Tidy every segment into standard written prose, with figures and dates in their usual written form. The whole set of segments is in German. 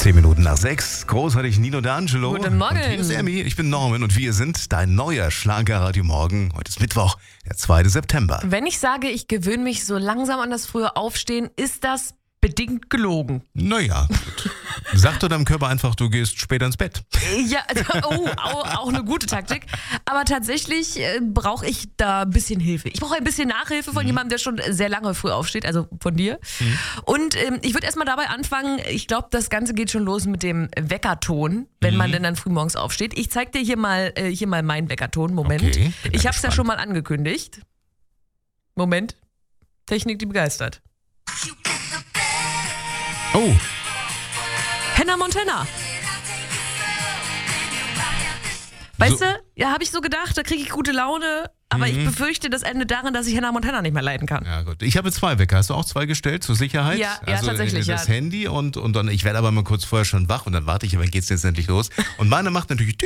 6:10. Großartig Nino D'Angelo. Guten Morgen. Und hier ist Emmy, ich bin Norman und wir sind dein neuer Schlagerradio Morgen. Heute ist Mittwoch, der 2. September. Wenn ich sage, ich gewöhne mich so langsam an das frühe Aufstehen, ist das bedingt gelogen. Naja, gut. Sag doch deinem Körper einfach, du gehst später ins Bett. Ja, auch eine gute Taktik. Aber tatsächlich brauche ich da ein bisschen Hilfe. Ich brauche ein bisschen Nachhilfe von jemandem, der schon sehr lange früh aufsteht, also von dir. Und ich würde erstmal dabei anfangen, ich glaube, das Ganze geht schon los mit dem Weckerton, wenn man denn dann früh morgens aufsteht. Ich zeig dir hier mal meinen Weckerton. Moment. Okay, Ich habe es ja schon mal angekündigt. Moment. Technik, die begeistert. Oh, Hannah Montana. Weißt du, ja, habe ich so gedacht, da kriege ich gute Laune, aber ich befürchte, das endet darin, dass ich Hannah Montana nicht mehr leiden kann. ja gut. Ich habe 2 Wecker. Hast du auch 2 gestellt zur Sicherheit? Ja, also tatsächlich, das ja. Handy und dann, ich werde aber mal kurz vorher schon wach und dann warte ich, aber dann geht's jetzt endlich los. Und meine macht natürlich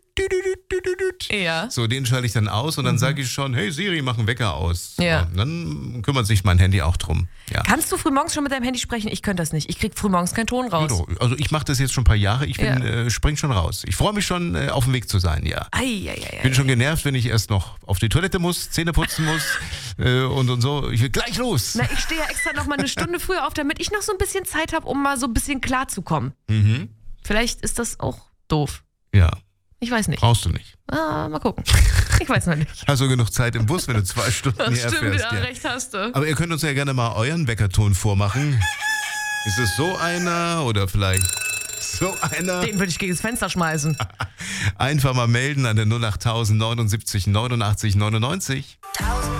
Ja. so, den schalte ich dann aus und dann sage ich schon, hey Siri, mach einen Wecker aus. Ja. Und dann kümmert sich mein Handy auch drum. Ja. Kannst du frühmorgens schon mit deinem Handy sprechen? Ich könnte das nicht. Ich krieg frühmorgens keinen Ton raus. Also ich mache das jetzt schon ein paar Jahre. Ich spring schon raus. Ich freue mich schon, auf dem Weg zu sein, ja. Bin schon genervt, wenn ich erst noch auf die Toilette muss, Zähne putzen muss und so. Ich will gleich los. Na, ich stehe ja extra noch mal eine Stunde früher auf, damit ich noch so ein bisschen Zeit habe, um mal so ein bisschen klarzukommen. Vielleicht ist das auch doof. Ja, Ich weiß nicht. brauchst du nicht. Mal gucken. Ich weiß noch nicht. Hast du genug Zeit im Bus, wenn du 2 Stunden Das hierher stimmt, fährst? ja, recht hast du. Aber ihr könnt uns ja gerne mal euren Weckerton vormachen. Ist es so einer oder vielleicht so einer? Den würde ich gegen das Fenster schmeißen. Einfach mal melden an der 08000 79 89 99. 1000